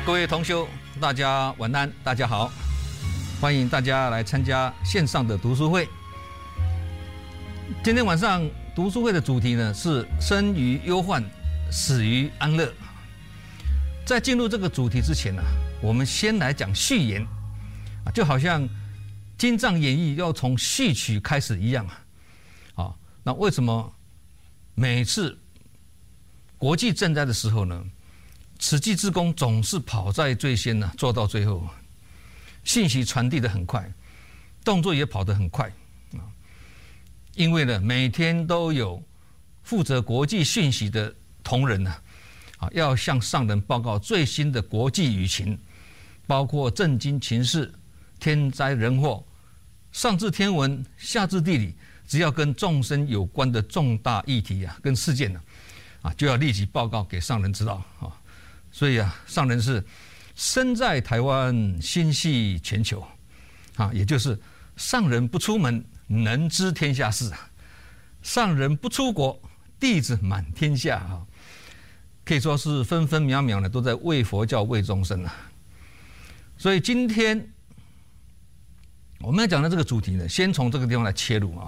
各位同修，大家晚安，大家好，欢迎大家来参加线上的读书会。今天晚上读书会的主题呢是生于忧患，死于安乐。在进入这个主题之前呢，我们先来讲序言啊，就好像《金藏演义》要从序曲开始一样啊。那为什么每次国际赈灾的时候呢，慈济志工总是跑在最先呢，做到最后，信息传递得很快，动作也跑得很快啊。因为呢，每天都有负责国际讯息的同仁呢，要向上人报告最新的国际舆情，包括政经情势、天灾人祸，上至天文，下至地理，只要跟众生有关的重大议题啊，跟事件呢，就要立即报告给上人知道啊。所以上人是身在台湾，心系全球也就是上人不出门，能知天下事上人不出国，弟子满天下可以说是分分秒秒呢都在为佛教为众生所以今天我们要讲的这个主题呢，先从这个地方来切入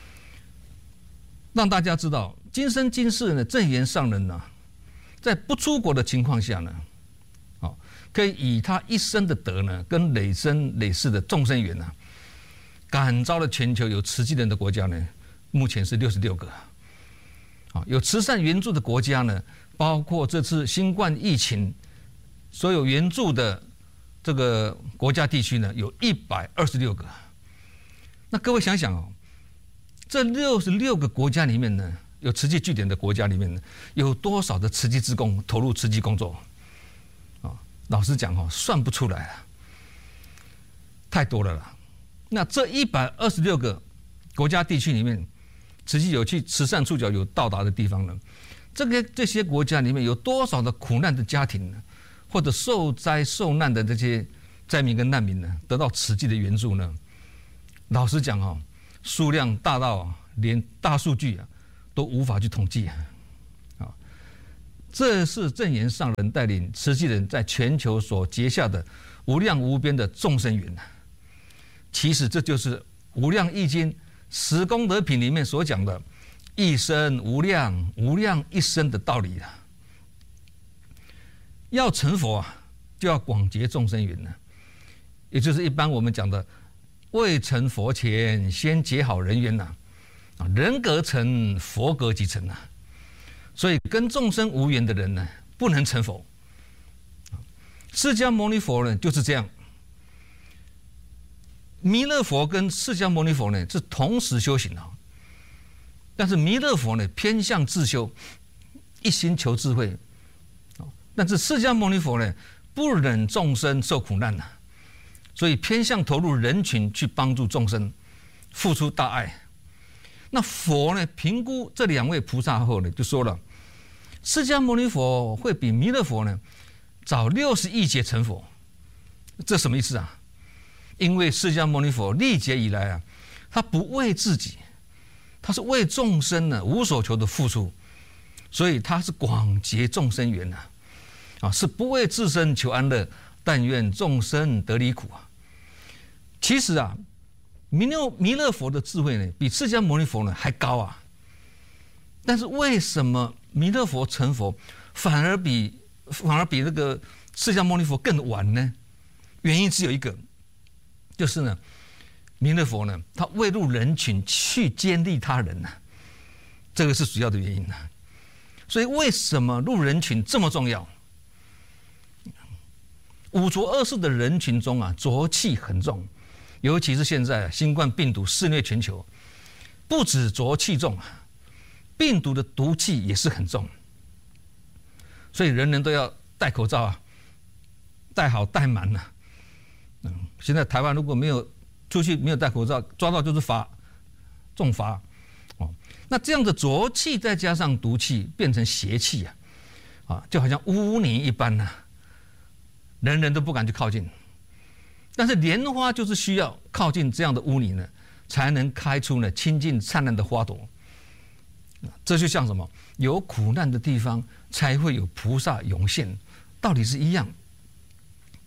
让大家知道今生今世呢，证严上人呢，在不出国的情况下呢，可以以他一生的德呢，跟累生累世的众生缘呢，感召了全球有慈济人的国家呢，目前是66个。有慈善援助的国家呢，包括这次新冠疫情所有援助的这个国家地区呢，有126个。那各位想想这66个国家里面呢，有慈济据点的国家里面呢，有多少的慈济志工投入慈济工作老实讲算不出来太多了啦。那这126个国家地区里面，慈济有去慈善触角有到达的地方呢，这些国家里面有多少的苦难的家庭呢，或者受灾受难的这些灾民跟难民呢，得到慈济的援助呢？老实讲数量大到连大数据都无法去统计这是证严上人带领慈济人在全球所结下的无量无边的众生缘其实这就是《无量易经》十功德品里面所讲的一生无量，无量一生的道理要成佛就要广结众生缘也就是一般我们讲的未成佛前先结好人缘人格成，佛格即成所以跟众生无缘的人呢，不能成佛。释迦牟尼佛呢就是这样，弥勒佛跟释迦牟尼佛呢是同时修行但是弥勒佛呢偏向自修，一心求智慧但是释迦牟尼佛呢不忍众生受苦难所以偏向投入人群去帮助众生，付出大爱。那佛呢评估这两位菩萨后呢，就说了，释迦牟尼佛会比弥勒佛呢早60亿劫成佛。这什么意思因为释迦牟尼佛历劫以来他不为自己，他是为众生呢无所求的付出，所以他是广结众生缘是不为自身求安乐，但愿众生得离苦其实弥勒佛的智慧呢，比释迦牟尼佛呢还高但是为什么弥勒佛成佛反而比那个释迦牟尼佛更晚呢？原因只有一个，就是呢，弥勒佛呢，他未入人群去监利他人这个是主要的原因所以为什么入人群这么重要？五浊恶世的人群中浊气很重。尤其是现在新冠病毒肆虐全球，不止浊气重，病毒的毒气也是很重，所以人人都要戴口罩戴好戴满现在台湾如果没有出去没有戴口罩，抓到就是罚，重罚那这样的浊气再加上毒气，变成邪气就好像污泥一般人人都不敢去靠近。但是莲花就是需要靠近这样的污泥呢，才能开出呢清净灿烂的花朵。这就像什么？有苦难的地方才会有菩萨涌现，道理是一样。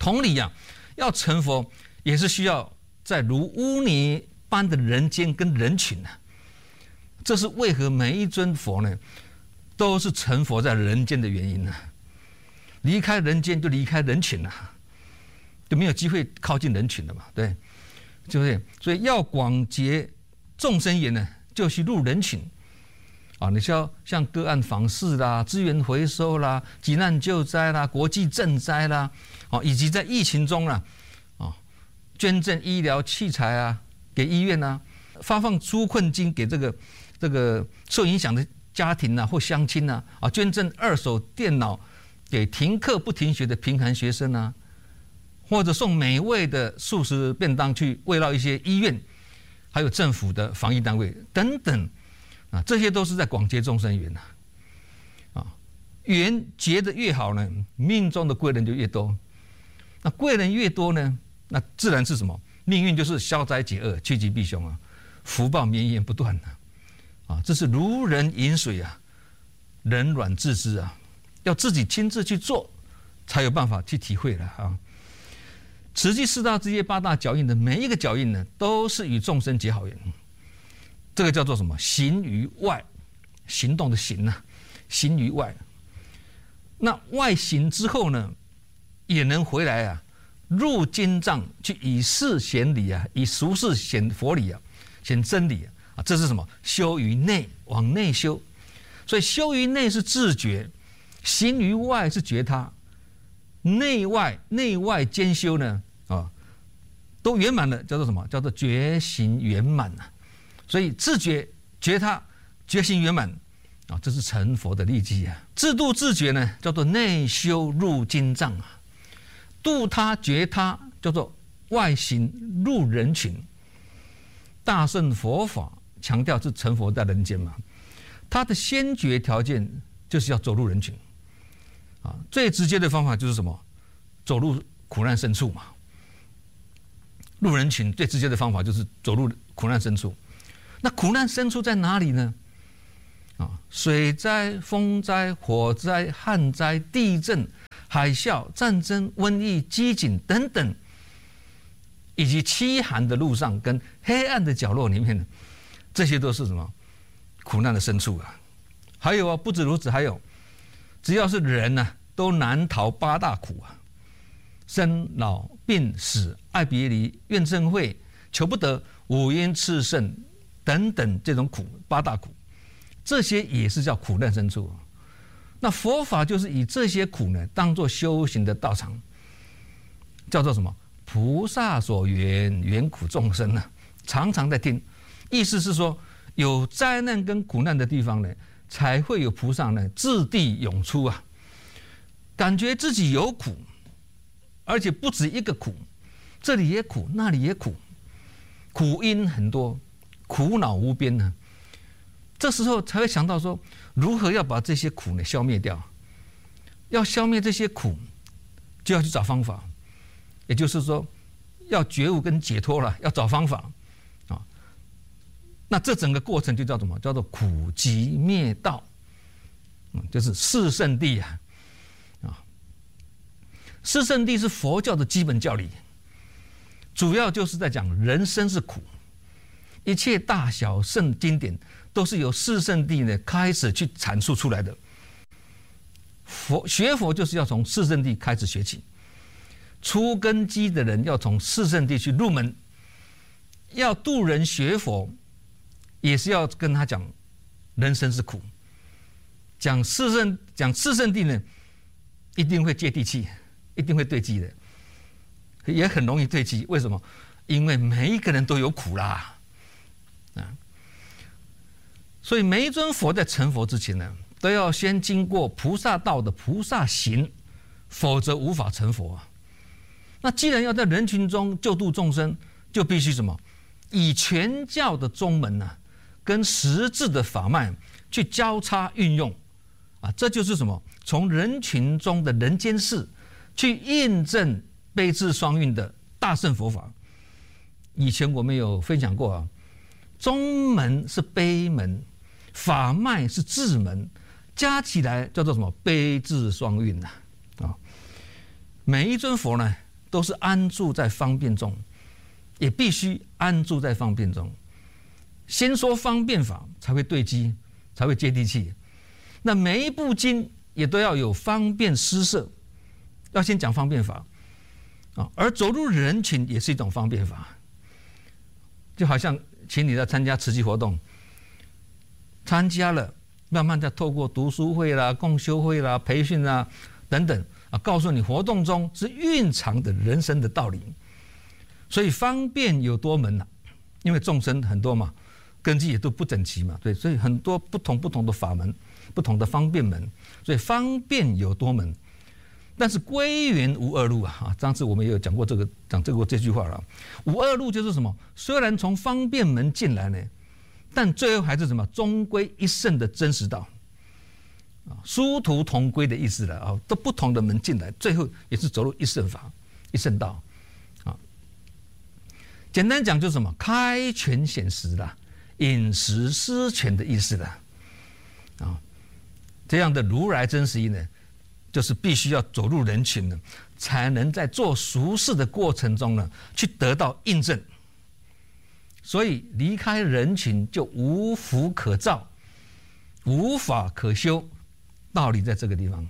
同理啊，要成佛也是需要在如污泥般的人间跟人群啊。这是为何每一尊佛呢，都是成佛在人间的原因呢？离开人间就离开人群了，就没有机会靠近人群了嘛，对，对不对？所以要广结众生缘呢，就去入人群啊。你像个案访视啦、资源回收啦、急难救灾啦、国际赈灾啦，以及在疫情中啦，捐赠医疗器材啊给医院啊，发放纾困金给这个受影响的家庭啊或乡亲啊，捐赠2手电脑给停课不停学的贫寒学生啊，或者送美味的素食便当去慰劳一些医院，还有政府的防疫单位等等啊，这些都是在广结众生缘啊。缘结得越好呢，命中的贵人就越多。那贵人越多呢，那自然是什么？命运就是消灾解厄、趋吉避凶啊，福报绵延不断啊。这是如人饮水啊，冷暖自知啊。要自己亲自去做，才有办法去体会了啊。慈济4大志业8大脚印的每一个脚印呢，都是与众生结好缘。这个叫做什么？行于外，行动的行啊，行于外。那外行之后呢，也能回来啊，入经藏去以事显理啊，以俗事显佛理啊，显真理啊。这是什么？修于内，往内修。所以修于内是自觉。行于外是觉他，内外兼修呢都圆满了，叫做什么？叫做觉行圆满啊。所以自觉觉他，觉行圆满啊，这是成佛的利基啊。自度自觉呢，叫做内修入经藏啊。度他觉他，叫做外行入人群。大乘佛法强调是成佛在人间嘛，它的先决条件就是要走入人群。最直接的方法就是什么？走入苦难深处嘛。入人群最直接的方法就是走入苦难深处。那苦难深处在哪里呢？水灾、风灾、火灾、旱灾、地震、海啸、战争、瘟疫、饥馑等等，以及凄寒的路上跟黑暗的角落里面，这些都是什么？苦难的深处啊。还有不止如此，还有。只要是人呢，都难逃8大苦啊，生老病死、爱别离、怨憎会、求不得、五阴炽盛等等这种苦，8大苦，这些也是叫苦难深处。那佛法就是以这些苦呢，当作修行的道场，叫做什么？菩萨所缘，缘苦众生呢，常常在听。意思是说，有灾难跟苦难的地方呢，才会有菩萨呢自地涌出啊，感觉自己有苦，而且不止一个苦，这里也苦，那里也苦，苦因很多，苦恼无边呢。这时候才会想到说，如何要把这些苦呢消灭掉？要消灭这些苦，就要去找方法，也就是说，要觉悟跟解脱了，要找方法啊。那这整个过程就叫什么？叫做苦集灭道，就是四圣谛啊。四圣谛是佛教的基本教理，主要就是在讲人生是苦，一切大小圣经典都是由四圣谛呢开始去阐述出来的。学佛就是要从四圣谛开始学起，初根基的人要从四圣谛去入门，要度人学佛，也是要跟他讲人生是苦。讲四圣谛呢，一定会接地气，一定会对机的，也很容易对机。为什么？因为每一个人都有苦啦，所以每一尊佛在成佛之前呢，都要先经过菩萨道的菩萨行，否则无法成佛啊。那既然要在人群中救度众生，就必须什么？以全教的宗门呢，跟实质的法脉去交叉运用啊，这就是什么？从人群中的人间事去印证悲智双运的大乘佛法。以前我们有分享过啊，宗门是悲门，法脉是智门，加起来叫做什么？悲智双运啊！每一尊佛呢， 都是安住在方便中，也必须安住在方便中。先说方便法，才会对机，才会接地气。那每一部经也都要有方便施设，要先讲方便法啊。而走入人群也是一种方便法，就好像请你来参加慈济活动，参加了，慢慢的透过读书会啦、共修会啦、培训啦等等啊，告诉你活动中是蕴藏的人生的道理。所以方便有多门啊，因为众生很多嘛，根基也都不整齐嘛，对，所以很多不同的法门，不同的方便门，所以方便有多门。但是归元无二路啊！上次我们也有讲过这句话了。无二路就是什么？虽然从方便门进来呢，但最后还是什么？终归一圣的真实道啊，殊途同归的意思了啊！都不同的门进来，最后也是走入一圣法、一圣道啊。简单讲就是什么？开权显实啦，饮食施权的意思了啊。这样的如来真实义呢，就是必须要走入人群呢，才能在做俗事的过程中呢，去得到印证。所以离开人群就无福可造，无法可修，道理在这个地方。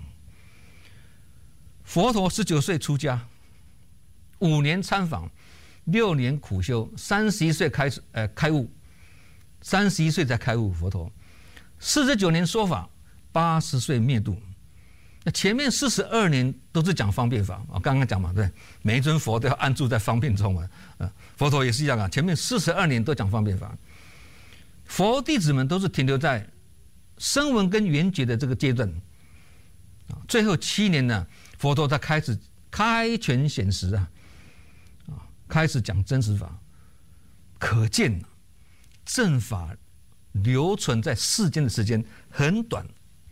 佛陀19岁出家，5年参访，6年苦修，31岁开悟，31岁才开悟。佛陀49年说法，80岁灭度。那前面42年都是讲方便法啊，刚刚讲嘛，对，每一尊佛都要安住在方便中嘛，佛陀也是一样啊，前面42年都讲方便法。佛弟子们都是停留在声闻跟缘觉的这个阶段啊，最后7年呢，佛陀才开始开权显实啊，开始讲真实法，可见正法留存在世间的时间很短。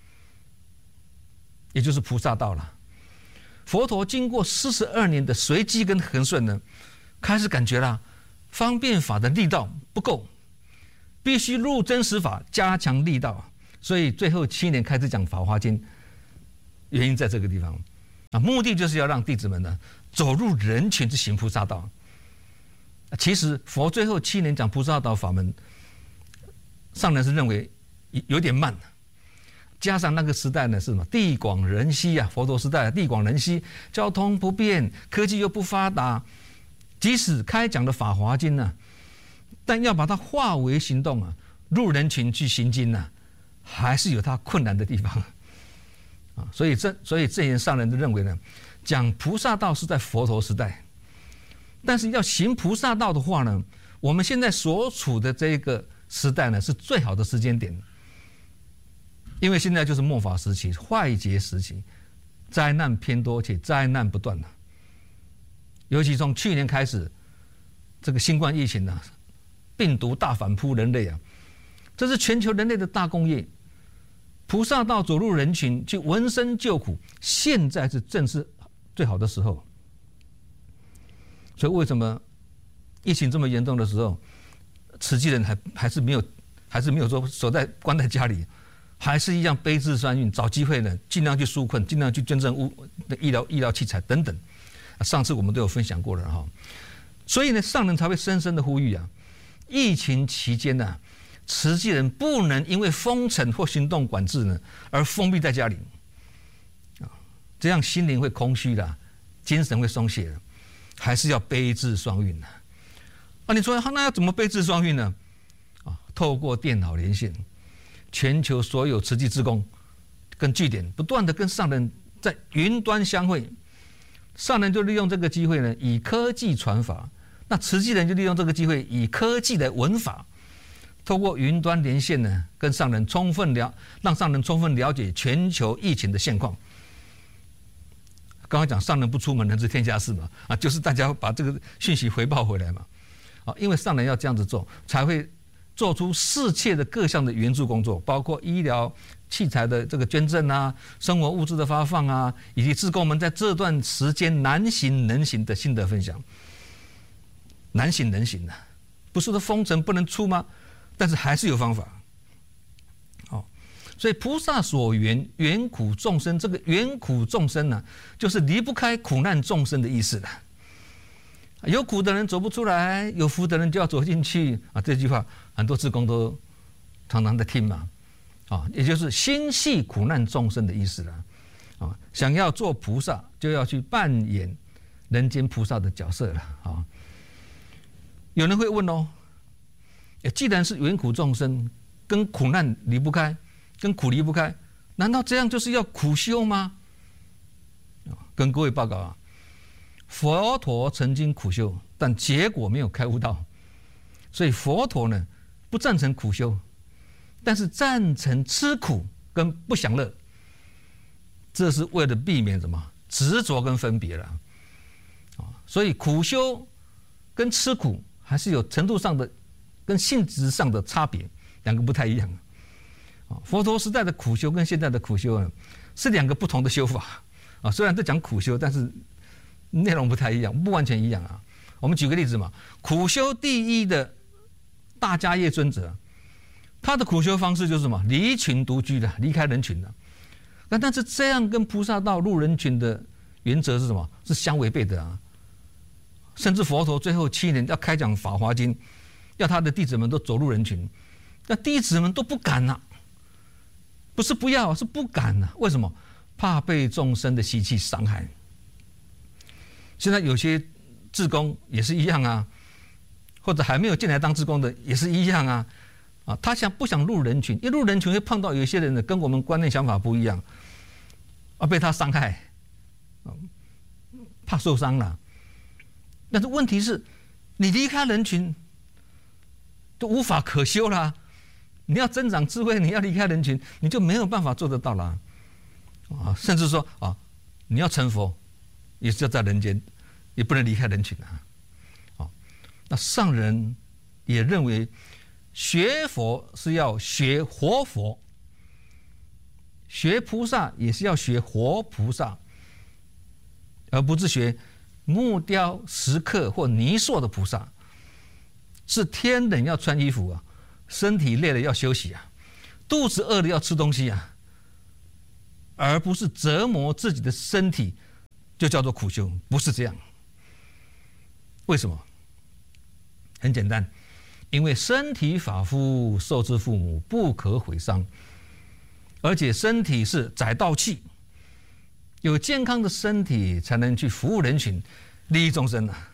也就是菩萨道了。佛陀经过42年的随机跟恒顺呢，开始感觉了方便法的力道不够，必须入真实法加强力道，所以最后7年开始讲法华经，原因在这个地方啊，目的就是要让弟子们呢走入人群去行菩萨道。其实佛最后7年讲菩萨道法门，上人是认为有点慢。加上那个时代呢是什么？地广人稀啊，佛陀时代地广人稀，交通不便，科技又不发达，即使开讲的法华经呢，但要把它化为行动啊，入人群去行经呢，还是有它困难的地方啊。所以正言上人就认为呢，讲菩萨道是在佛陀时代，但是要行菩萨道的话呢，我们现在所处的这个时代呢，是最好的时间点。因为现在就是末法时期、坏劫时期，灾难偏多且灾难不断了。尤其从去年开始，这个新冠疫情啊，病毒大反扑人类啊，这是全球人类的大工业。菩萨道走入人群去闻声救苦，现在正是最好的时候。所以为什么疫情这么严重的时候，慈济人还是没有说关在家里？还是一样悲智双运，找机会呢，尽量去纾困，尽量去捐赠医疗器材等等。上次我们都有分享过了哈，所以呢，上人才会深深的呼吁啊，疫情期间呢，慈济人不能因为封城或行动管制呢而封闭在家里啊，这样心灵会空虚的，精神会松懈的，还是要悲智双运啊。你说那要怎么悲智双运呢？啊，透过电脑连线。全球所有慈济志工跟据点不断的跟上人在云端相会，上人就利用这个机会呢，以科技传法，那慈济人就利用这个机会以科技的闻法，透过云端连线呢，跟上人让上人充分了解全球疫情的现况。刚刚讲上人不出门，人知天下事嘛，啊，就是大家把这个讯息回报回来嘛，啊，因为上人要这样子做，才会做出适切的各项的援助工作，包括医疗器材的这个捐赠啊，生活物资的发放啊，以及志工们在这段时间难行能行的心得分享。难行能行的，不是说封城不能出吗？但是还是有方法。所以菩萨所缘，缘苦众生，这个缘苦众生呢，就是离不开苦难众生的意思了。 有苦的人走不出来，有福的人就要走进去啊！这句话很多志工都常常在听嘛，啊，也就是心系苦难众生的意思了，啊，想要做菩萨，就要去扮演人间菩萨的角色了啊！有人会问哦，既然是缘苦众生，跟苦难离不开，跟苦离不开，难道这样就是要苦修吗？跟各位报告啊，佛陀曾经苦修，但结果没有开悟到，所以佛陀呢不赞成苦修，但是赞成吃苦跟不享乐，这是为了避免什么执着跟分别了。所以苦修跟吃苦还是有程度上的跟性质上的差别，两个不太一样。佛陀时代的苦修跟现在的苦修呢是两个不同的修法啊，虽然在讲苦修，但是内容不太一样，不完全一样啊。我们举个例子嘛，苦修第一的大迦叶尊者，他的苦修方式就是什么？离群独居的，离开人群的。但是这样跟菩萨道入人群的原则是什么？是相违背的啊。甚至佛陀最后7年要开讲《法华经》，要他的弟子们都走入人群，那弟子们都不敢啊，不是不要，是不敢啊。为什么？怕被众生的习气伤害。现在有些志工也是一样啊，或者还没有进来当志工的也是一样啊。他不想入人群，一入人群会碰到有些人呢跟我们观念想法不一样，被他伤害，怕受伤了。但是问题是，你离开人群都无法可修啦。你要增长智慧，你要离开人群，你就没有办法做得到啦。甚至说你要成佛，也是要在人间，也不能离开人群啊。那上人也认为，学佛是要学活佛，学菩萨也是要学活菩萨，而不是学木雕、石刻或泥塑的菩萨。是天冷要穿衣服啊，身体累了要休息啊，肚子饿了要吃东西啊。而不是折磨自己的身体，就叫做苦修，不是这样。为什么？很简单，因为身体发肤受之父母，不可毁伤，而且身体是载道器，有健康的身体才能去服务人群，利益众生啊。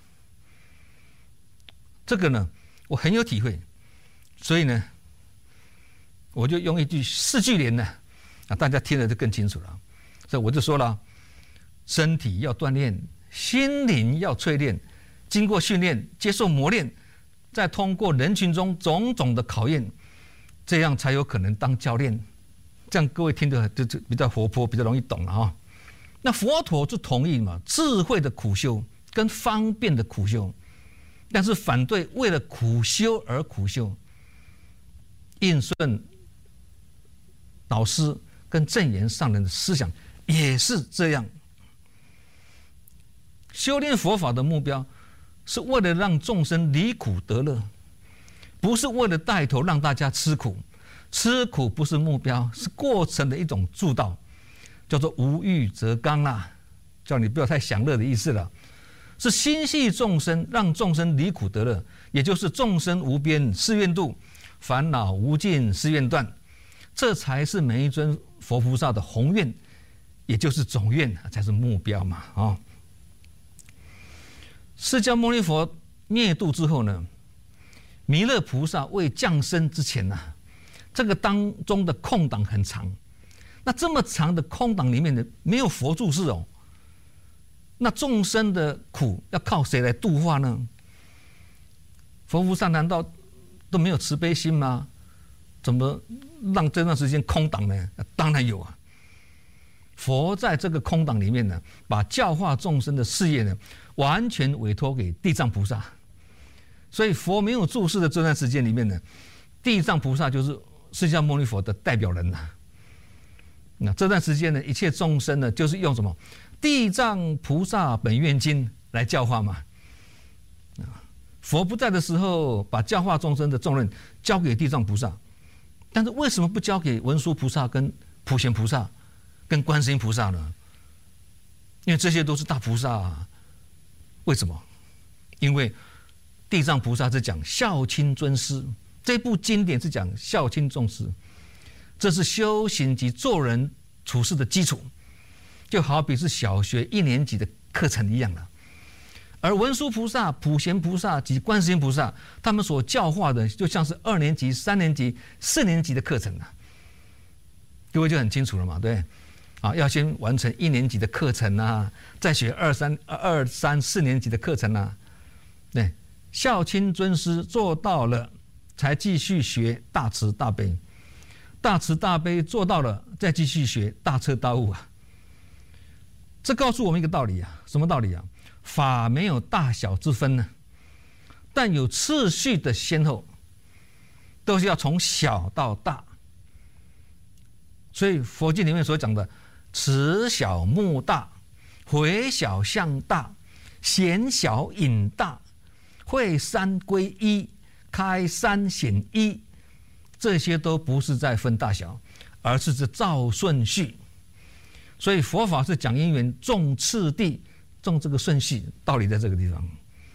这个呢，我很有体会，所以呢，我就用一句4句联呢。大家听了就更清楚了，所以我就说了，身体要锻炼，心灵要淬炼，经过训练，接受磨练，再通过人群中种种的考验，这样才有可能当教练。这样各位听得就比较活泼，比较容易懂了哈。那佛陀就同意嘛，智慧的苦修跟方便的苦修，但是反对为了苦修而苦修。应顺导师跟正言上人的思想也是这样。修炼佛法的目标是为了让众生离苦得乐，不是为了带头让大家吃苦。吃苦不是目标，是过程的一种助道，叫做无欲则刚啊，叫你不要太享乐的意思了。是心系众生，让众生离苦得乐，也就是众生无边誓愿度，烦恼无尽誓愿断，这才是每一尊佛菩萨的宏愿，也就是总愿，才是目标嘛释迦牟尼佛灭度之后呢，弥勒菩萨未降生之前这个当中的空档很长。那这么长的空档里面呢，没有佛住世哦。那众生的苦要靠谁来度化呢？佛菩萨难道都没有慈悲心吗？怎么让这段时间空档呢？当然有啊。佛在这个空档里面呢，把教化众生的事业呢，完全委托给地藏菩萨。所以佛没有住世的这段时间里面呢，地藏菩萨就是释迦牟尼佛的代表人呐。那这段时间呢，一切众生呢，就是用什么地藏菩萨本愿经来教化嘛。佛不在的时候，把教化众生的重任交给地藏菩萨，但是为什么不交给文殊菩萨、跟普贤菩萨、跟观世音菩萨呢？因为这些都是大菩萨为什么？ 因为地藏菩萨是讲孝亲尊师，这部经典是讲孝亲重师，这是修行及做人处事的基础，就好比是小学1年级的课程一样了。而文殊菩萨、普贤菩萨及观世音菩萨，他们所教化的，就像是2年级、3年级、4年级的课程啊。各位就很清楚了嘛，对，要先完成1年级的课程啊，再学2、3、4年级的课程啊。对，孝亲尊师做到了，才继续学大慈大悲，大慈大悲做到了，再继续学大彻大悟啊。这告诉我们一个道理啊，什么道理啊？法没有大小之分呢，但有次序的先后，都是要从小到大。所以佛经里面所讲的慈小慕大、回小向大、显小隐大、会三归一、开三显一，这些都不是在分大小，而是照顺序。所以佛法是讲因缘，重次第，重这个顺序，道理在这个地方。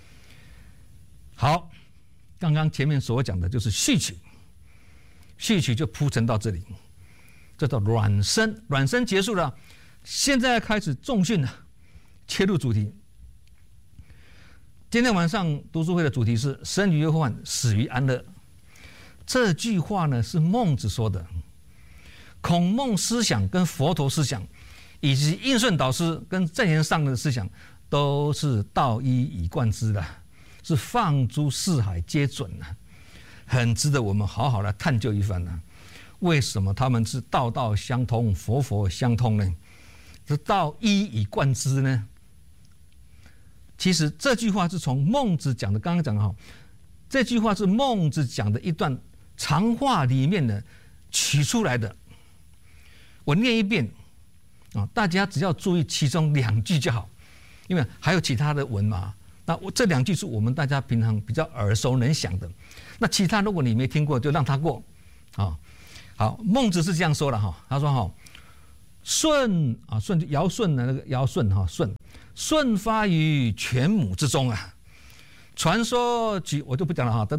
好，刚刚前面所讲的就是序曲，序曲就铺陈到这里，这叫软身，软身结束了，现在开始重训了，切入主题。今天晚上读书会的主题是生于忧患，死于安乐。这句话呢是孟子说的，孔孟思想跟佛陀思想，以及应顺导师跟正言上人的思想，都是道一以贯之的，是放诸四海皆准的，很值得我们好好来探究一番呢。为什么他们是道道相通，佛佛相通呢？这道一以贯之呢？其实这句话是从孟子讲的，刚刚讲的哈，这句话是孟子讲的一段长话里面呢取出来的。我念一遍啊，大家只要注意其中2句就好，因为还有其他的文嘛。那这2句是我们大家平常比较耳熟能详的，那其他如果你没听过，就让它过啊。好，孟子是这样说的哈，他说哈，舜啊，舜就尧舜的那个尧舜哈，舜发于犬母之中啊。传说我就不讲了哈，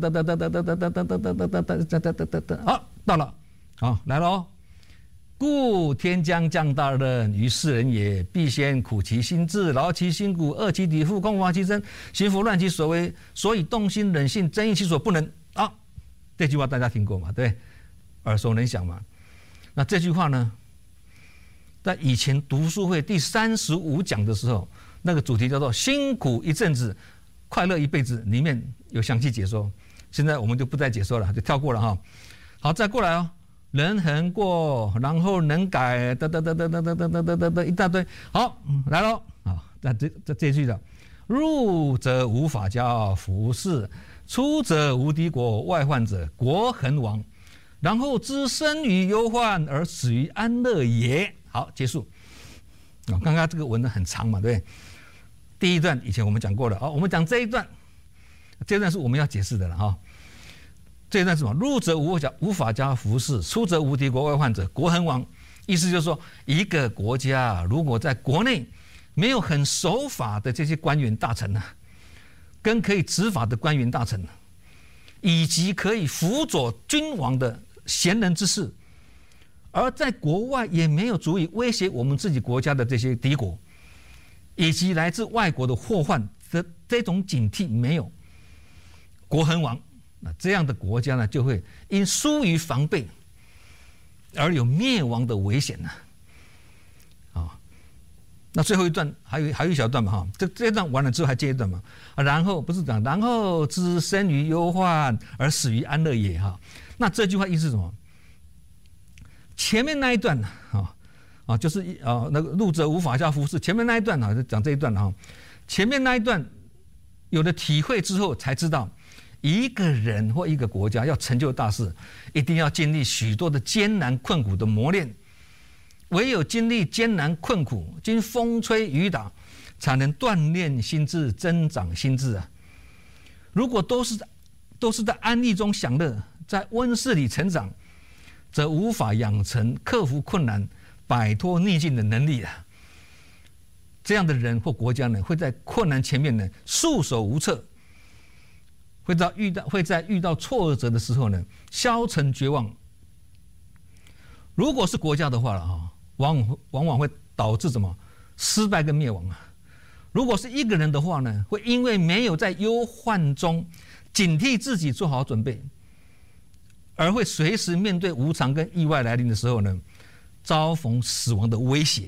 好，到了，好来了哦。故天将降大任于世人也，必先苦其心志，劳其筋骨，饿其体肤，空乏其身，行拂乱其所为，所以动心忍性，增益其所不能。啊，这句话大家听过嘛？对，耳熟能详嘛。那这句话呢，在以前读书会第35讲的时候，那个主题叫做辛苦一阵子，快乐一辈子，里面有详细解说。现在我们就不再解说了，就跳过了哈。好，再过来哦。人恒过，然后能改，一大堆。好，来喽啊！这句的，入则无法家，服侍；出则无敌国，外患者，国恒亡。然后知生于忧患，而死于安乐也。好，结束。啊，刚刚这个文呢很长嘛，对不对？第一段以前我们讲过了，我们讲这一段，这一段是我们要解释的了哈。这一段是什么？入则无法家，服侍；出则无敌国，外患者，国恒亡。意思就是说，一个国家如果在国内没有很守法的这些官员大臣呢，跟可以执法的官员大臣，以及可以辅佐君王的贤人之士，而在国外也没有足以威胁我们自己国家的这些敌国，以及来自外国的祸患的这种警惕没有，国恒亡。那这样的国家呢，就会因疏于防备而有灭亡的危险呢。啊，那最后一段还有一小段嘛哈，这一段完了之后还接一段嘛，然后不是讲，然后知生于忧患而死于安乐也哈。那这句话意思是什么？前面那一段就是那个入则无法家，服侍。前面那一段就讲这一段哈，前面那一段有了体会之后才知道。一个人或一个国家要成就大事，一定要经历许多的艰难困苦的磨练。唯有经历艰难困苦，经风吹雨打，才能锻炼心智，增长心智啊！如果都是在安逸中享乐，在温室里成长，则无法养成克服困难、摆脱逆境的能力啊！这样的人或国家呢，会在困难前面呢束手无策。 会在遇到挫折的时候呢，消沉绝望。如果是国家的话了哈，往往会导致什么失败跟灭亡啊。如果是一个人的话呢，会因为没有在忧患中警惕自己做好准备，而会随时面对无常跟意外来临的时候呢，遭逢死亡的威胁。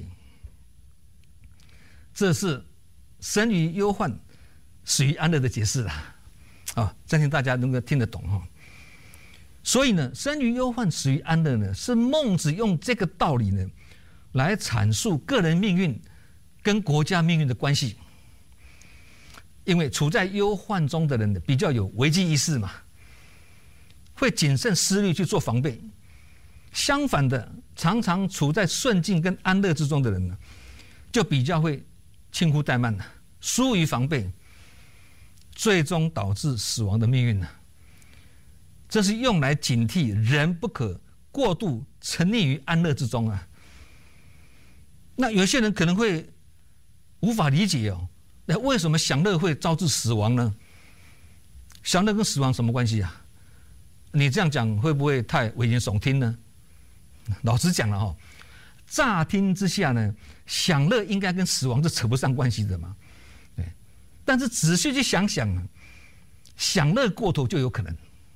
这是生于忧患，死于安乐的解释啦。相信大家能够听得懂哈。所以呢，生于忧患，死于安乐呢，是孟子用这个道理呢，来阐述个人命运跟国家命运的关系。因为处在忧患中的人呢，比较有危机意识嘛，会谨慎思虑去做防备。相反的，常常处在顺境跟安乐之中的人呢，就比较会轻忽怠慢了，疏于防备，最终导致死亡的命运呢。这是用来警惕人不可过度沉溺于安乐之中啊。那有些人可能会无法理解那为什么享乐会招致死亡呢？享乐跟死亡什么关系啊？你这样讲会不会太危言耸听呢？老实讲了乍听之下呢，享乐应该跟死亡是扯不上关系的嘛。对，但是仔细去想想，享乐过头就有可能。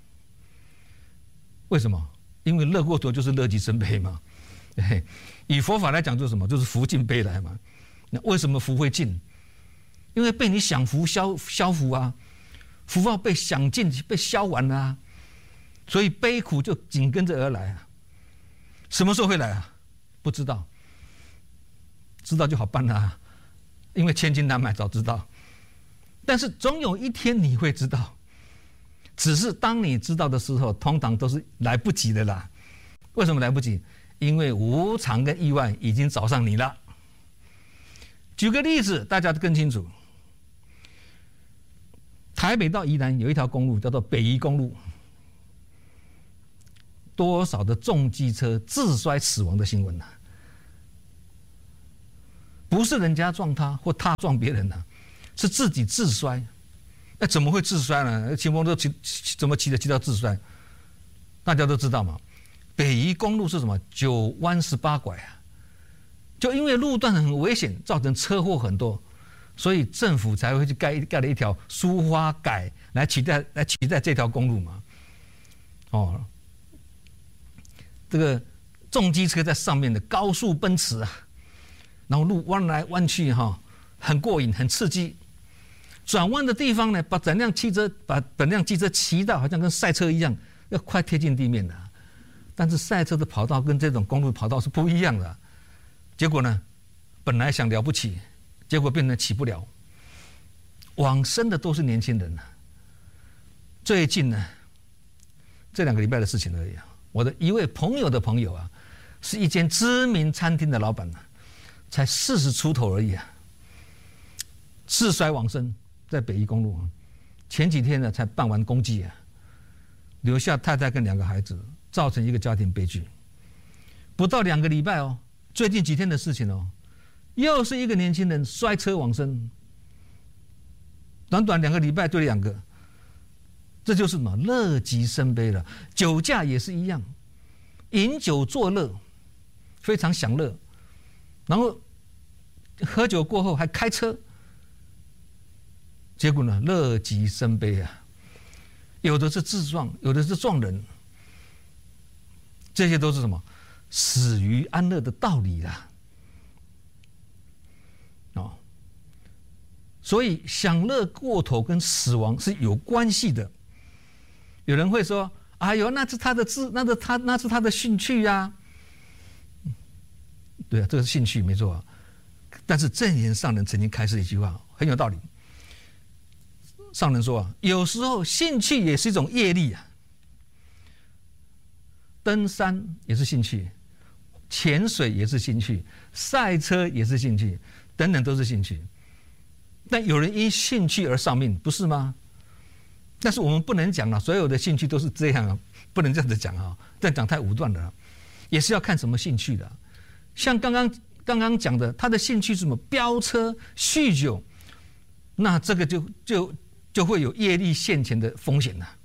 为什么？因为乐过头就是乐极生悲嘛。以佛法来讲，就是什么？就是福尽悲来嘛。那为什么福会尽？因为被你享福消福啊，福报被享尽被消完了啊，所以悲苦就紧跟着而来啊。什么时候会来啊？不知道，知道就好办了啊，因为千金难买早知道。但是总有一天你会知道，只是当你知道的时候，通常都是来不及的啦。为什么来不及？因为无常跟意外已经找上你了。举个例子，大家更清楚。台北到宜兰有一条公路叫做北宜公路，多少的重机车自摔死亡的新闻啊！不是人家撞他或他撞别人啊，是自己自摔。那怎么会自摔呢？骑摩托车怎么骑到自摔？大家都知道嘛。北宜公路是什么？9弯18拐啊！就因为路段很危险，造成车祸很多。所以政府才会去盖了一条苏花改来取代这条公路嘛。这个重机车在上面的高速奔驰啊，然后路弯来弯去很过瘾，很刺激。转弯的地方呢，把整辆机车骑到好像跟赛车一样，要快贴近地面的。但是赛车的跑道跟这种公路跑道是不一样的。结果呢，本来想了不起。结果变成起不了，往生的都是年轻人。最近呢，这2个礼拜的事情而已。我的一位朋友的朋友啊，是一间知名餐厅的老板才40出头而已啊，自摔往生在北宜公路。前几天呢才办完公祭啊，留下太太跟2个孩子，造成一个家庭悲剧。不到2个礼拜最近几天的事情又是一个年轻人摔车往生，短短2个礼拜对2个，这就是什么？乐极生悲了。酒驾也是一样，饮酒作乐，非常享乐，然后喝酒过后还开车，结果呢，乐极生悲啊！有的是自撞，有的是撞人，这些都是什么？死于安乐的道理啦。所以享乐过头跟死亡是有关系的。有人会说：“哎呦，那是他的那是他的兴趣呀。”对啊，这个是兴趣没错啊。但是证严上人曾经开示一句话，很有道理。上人说有时候兴趣也是一种业力啊。登山也是兴趣，潜水也是兴趣，赛车也是兴趣，等等都是兴趣。但有人因兴趣而丧命，不是吗？但是我们不能讲所有的兴趣都是这样不能这样子讲这样讲太武断了，也是要看什么兴趣的。像刚刚讲的，他的兴趣是什么？飙车、酗酒，那这个就就会有业力现前的风险了。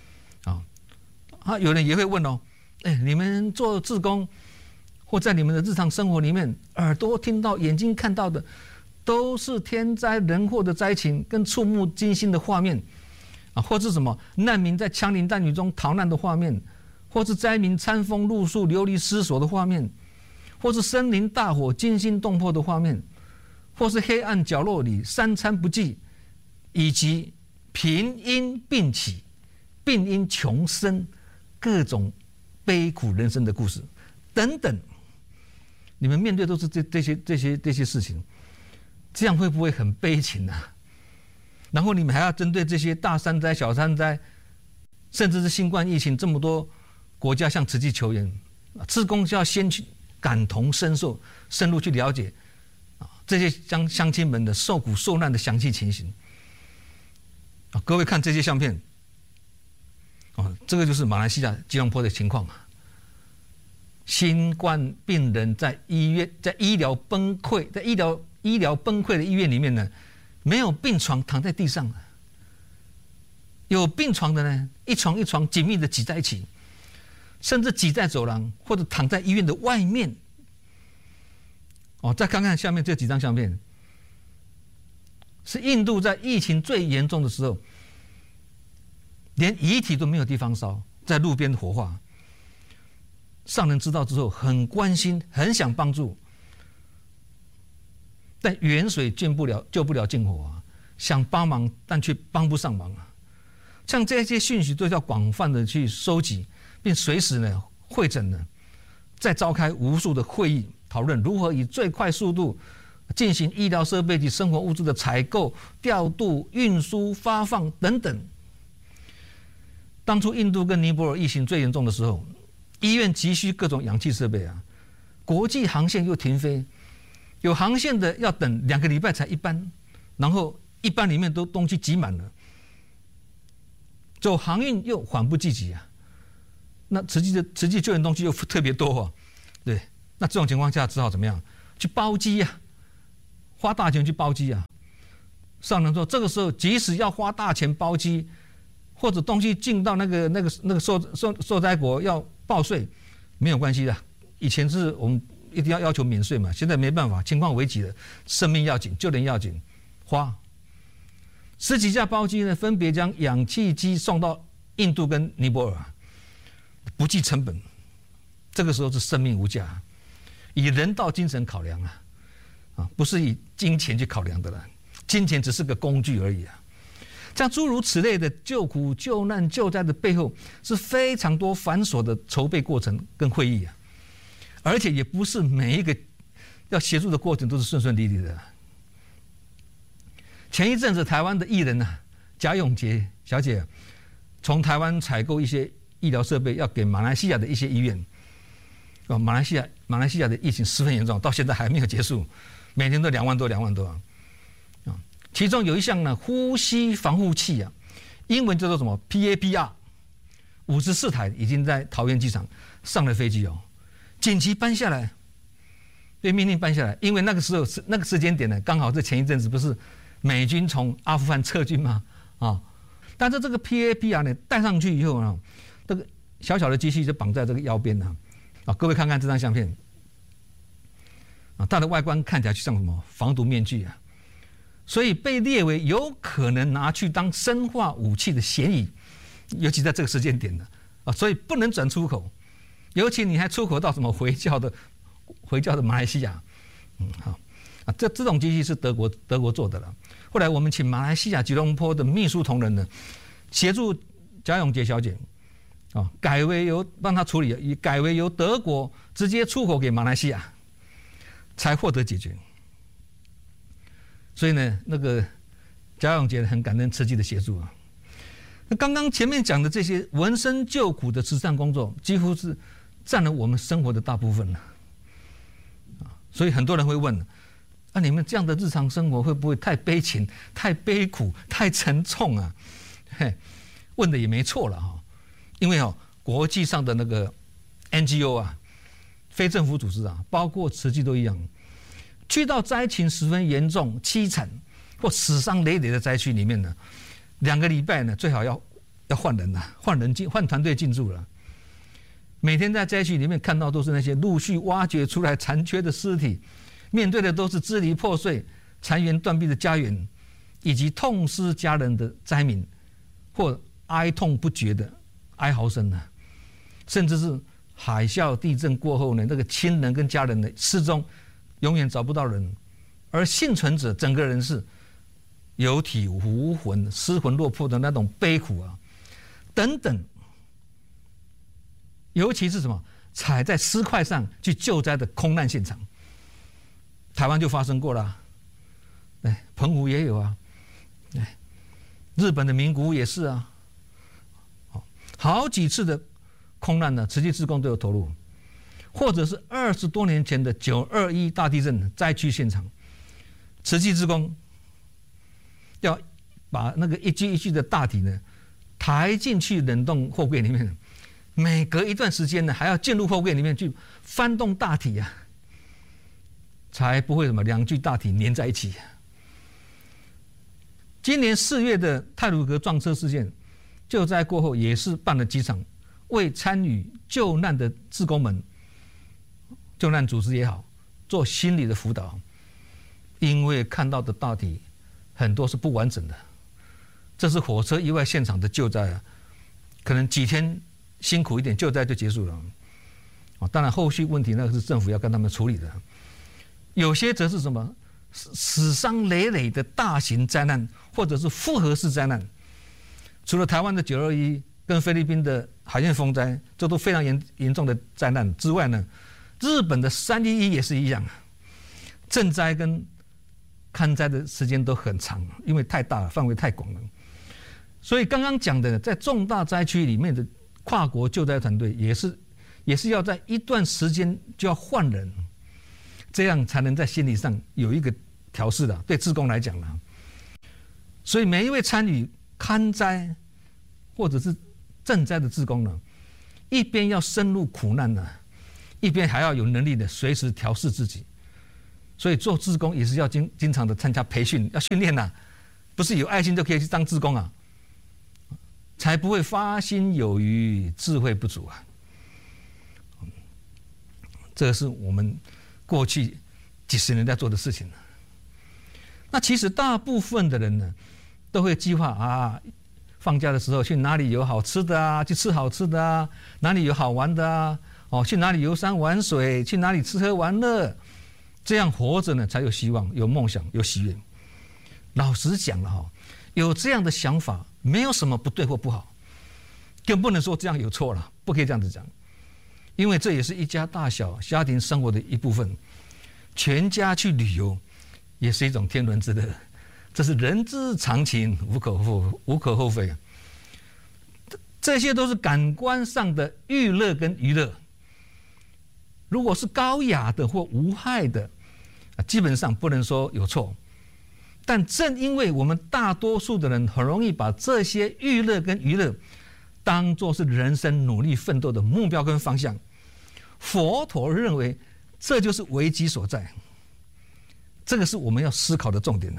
有人也会问哦，你们做志工或在你们的日常生活里面，耳朵听到、眼睛看到的，都是天灾人祸的灾情跟触目惊心的画面或是什么难民在枪林弹雨中逃难的画面，或是灾民餐风露宿、流离失所的画面，或是森林大火惊心动魄的画面，或是黑暗角落里三餐不继，以及贫因病起、病因穷生，各种悲苦人生的故事等等，你们面对都是这些事情，这样会不会很悲情啊？然后你们还要针对这些大山灾、小山灾，甚至是新冠疫情这么多国家向慈济求援，志工就要先去感同身受，深入去了解这些乡亲们的受苦受难的详细情形。各位看这些相片。这个就是马来西亚吉隆坡的情况新冠病人在医疗崩溃的医院里面呢，没有病床，躺在地上有病床的呢，一床一床紧密的挤在一起，甚至挤在走廊或者躺在医院的外面。再看看下面这几张相片，是印度在疫情最严重的时候，连遗体都没有地方烧，在路边火化。上人知道之后很关心，很想帮助，但远水救不了近火想帮忙但却帮不上忙像这些讯息都要广泛的去收集，并随时呢会诊呢，再召开无数的会议，讨论如何以最快速度进行医疗设备及生活物资的采购、调度、运输、发放等等。当初印度跟尼泊尔疫情最严重的时候，医院急需各种氧气设备国际航线又停飞，有航线的要等2个礼拜才一班，然后一班里面都东西挤满了，走航运又缓不济急那实际救援东西又特别多对，那这种情况下只好怎么样？去包机花大钱去包机上人说，这个时候即使要花大钱包机，或者东西进到那个受灾国要报税，没有关系的。以前是我们一定要求免税嘛，现在没办法，情况危急了，生命要紧，救人要紧，花10几架包机呢，分别将氧气机送到印度跟尼泊尔，不计成本。这个时候是生命无价，以人道精神考量不是以金钱去考量的了，金钱只是个工具而已像诸如此类的救苦救难救灾的背后，是非常多繁琐的筹备过程跟会议而且也不是每一个要协助的过程都是顺顺利利的前一阵子台湾的艺人贾永杰小姐从台湾采购一些医疗设备，要给马来西亚的一些医院马来西亚的疫情十分严重，到现在还没有结束，每天都2万多其中有一项呢，呼吸防护器英文叫做什么 PAPR，54台已经在桃园机场上了飞机紧急搬下来，被命令搬下来，因为那个时候那个时间点呢，刚好是前一阵子不是美军从阿富汗撤军吗？但是这个 PAPR 呢带上去以后这个小小的机器就绑在这个腰边各位看看这张相片它的外观看起来就像什么防毒面具所以被列为有可能拿去当生化武器的嫌疑，尤其在这个时间点所以不能转出口，尤其你还出口到什么回教的马来西亚，这种机器是德国做的了。后来我们请马来西亚吉隆坡的秘书同仁呢，协助贾永杰小姐帮他处理，改为由德国直接出口给马来西亚，才获得解决。所以呢，那个贾永杰很感恩慈济的协助那刚刚前面讲的这些闻声救苦的慈善工作，几乎是占了我们生活的大部分了所以很多人会问你们这样的日常生活会不会太悲情、太悲苦、太沉重问的也没错了因为国际上的那个 NGO 非政府组织包括慈济都一样，去到灾情十分严重、凄惨或死伤累累的灾区里面呢， 2个礼拜呢，最好要换人了，换团队进驻了。每天在灾区里面看到都是那些陆续挖掘出来残缺的尸体，面对的都是支离破碎、残垣断壁的家园，以及痛失家人的灾民，或哀痛不绝的哀嚎声呢，甚至是海啸、地震过后呢，那个亲人跟家人的失踪，永远找不到人，而幸存者整个人是有体无魂、失魂落魄的那种悲苦啊，等等。尤其是什么踩在尸块上去救灾的空难现场，台湾就发生过了，澎湖也有啊，日本的名古屋也是啊，好几次的空难呢，慈济志工都有投入，或者是20多年前的921大地震灾区现场，慈济志工要把那个一具一具的大体呢抬进去冷冻货柜里面，每隔一段时间呢还要进入货柜里面去翻动大体啊，才不会2具大体粘在一起。今年4月的太鲁阁撞车事件，救灾过后也是办了几场，为参与救难的志工们、救难组织也好，做心理的辅导，因为看到的大体很多是不完整的，这是火车意外现场的救灾啊，可能几天辛苦一点，救灾就结束了。当然后续问题那个是政府要跟他们处理的，有些则是什么死伤累累的大型灾难，或者是复合式灾难。除了台湾的921跟菲律宾的海燕风灾，这都非常严重的灾难之外呢，日本的311也是一样，赈灾跟看灾的时间都很长，因为太大了，范围太广了。所以刚刚讲的，在重大灾区里面的跨国救灾团队也是要在一段时间就要换人，这样才能在心理上有一个调试的，对志工来讲呢。所以每一位参与勘灾或者是赈灾的志工呢，一边要深入苦难呢，一边还要有能力的随时调试自己。所以做志工也是要经常的参加培训，要训练呐，不是有爱心就可以去当志工啊，才不会发心有余，智慧不足啊。这是我们过去几十年在做的事情。那其实大部分的人呢，都会计划啊，放假的时候去哪里有好吃的啊，去吃好吃的啊，哪里有好玩的啊，去哪里游山玩水，去哪里吃喝玩乐，这样活着呢才有希望，有梦想，有喜悦。老实讲了哈，有这样的想法，没有什么不对或不好，更不能说这样有错了，不可以这样子讲。因为这也是一家大小家庭生活的一部分，全家去旅游也是一种天伦之乐，这是人之常情，无可厚非。这些都是感官上的娱乐跟娱乐，如果是高雅的或无害的，基本上不能说有错。但正因为我们大多数的人很容易把这些娱乐跟娱乐当作是人生努力奋斗的目标跟方向，佛陀认为这就是危机所在。这个是我们要思考的重点。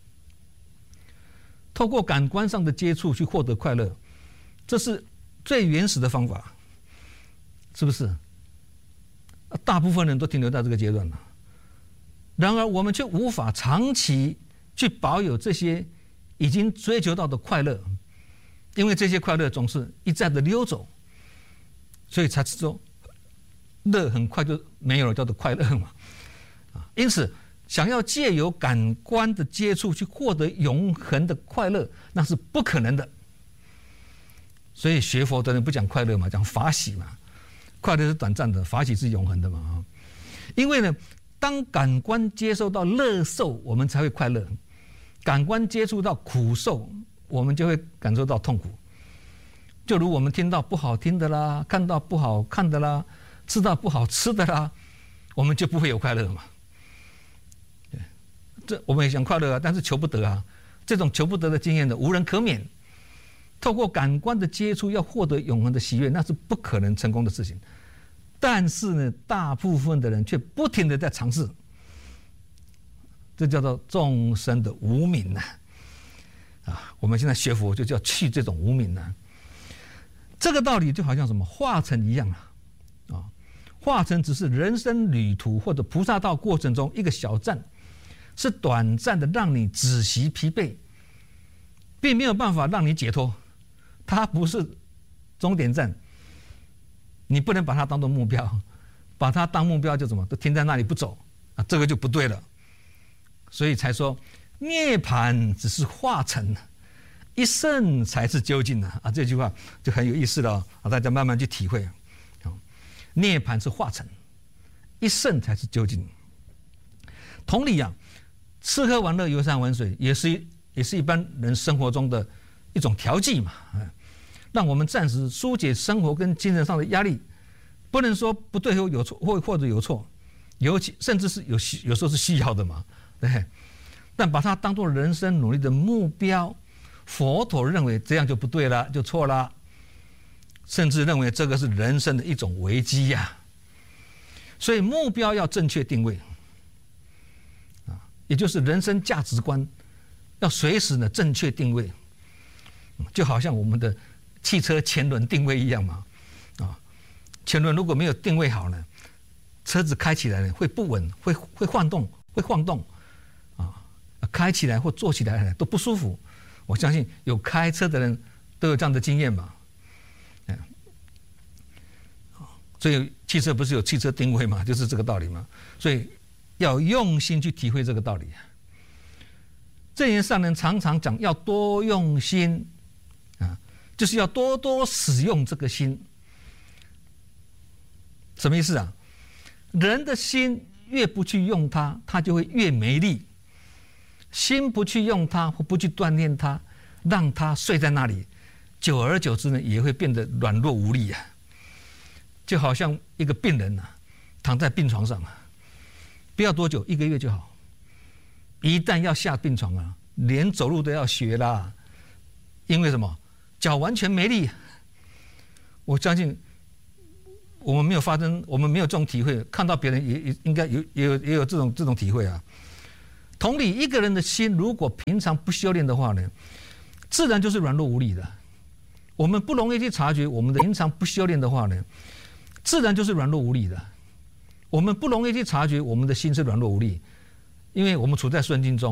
透过感官上的接触去获得快乐，这是最原始的方法，是不是？大部分人都停留在这个阶段了。然而我们却无法长期去保有这些已经追求到的快乐，因为这些快乐总是一再的溜走，所以才说乐很快就没有了，叫做快乐嘛。因此想要借由感官的接触去获得永恒的快乐，那是不可能的。所以学佛的人不讲快乐嘛，讲法喜嘛。快乐是短暂的，法喜是永恒的嘛。因为呢，当感官接受到乐受，我们才会快乐；感官接触到苦受，我们就会感受到痛苦。就如我们听到不好听的啦，看到不好看的啦，吃到不好吃的啦，我们就不会有快乐嘛。这我们也想快乐啊，但是求不得啊。这种求不得的经验的无人可免。透过感官的接触要获得永恒的喜悦，那是不可能成功的事情。但是呢，大部分的人却不停地在尝试，这叫做众生的无明啊。 我们现在学佛就叫去这种无明啊。这个道理就好像什么化尘一样啊，化尘只是人生旅途或者菩萨道过程中一个小站，是短暂的让你止息疲惫，并没有办法让你解脱，它不是终点站，你不能把它当做目标，把它当目标就怎么都停在那里不走啊，这个就不对了。所以才说涅槃只是化尘，一圣才是究竟啊！这句话就很有意思了啊，大家慢慢去体会。涅槃是化尘，一圣才是究竟。同理啊，吃喝玩乐、游山玩水也是一般人生活中的一种调剂嘛，让我们暂时疏解生活跟精神上的压力。不能说不对或有错，或者有错，尤其甚至是有时候是需要的嘛，对。但把它当作人生努力的目标，佛陀认为这样就不对了，就错了，甚至认为这个是人生的一种危机呀。所以目标要正确定位，也就是人生价值观要随时呢正确定位，就好像我们的汽车前轮定位一样嘛，前轮如果没有定位好呢，车子开起来呢会不稳，会晃动，开起来或坐起来都不舒服。我相信有开车的人都有这样的经验嘛。所以汽车不是有汽车定位嘛，就是这个道理嘛。所以要用心去体会这个道理。正言上人常常讲要多用心就是要多多使用这个心。什么意思啊？人的心越不去用它，它就会越没力。心不去用它或不去锻炼它，让它睡在那里，久而久之呢，也会变得软弱无力啊。就好像一个病人躺在病床上不要多久，1个月就好。一旦要下病床连走路都要学啦，因为什么？脚完全没力。我相信我们没有这种体会，看到别人也应该也有这种体会啊。同理，一个人的心如果平常不修炼的话呢，自然就是软弱无力的。我们不容易去察觉我们的平常不修炼的话呢，自然就是软弱无力的。我们不容易去察觉我们的心是软弱无力，因为我们处在顺境中。